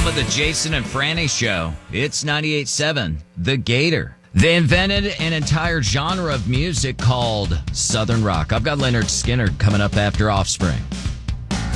home of the Jason and Franny Show. It's 98.7, The Gator. They invented an entire genre of music called Southern rock. I've got Leonard Skinner coming up after Offspring.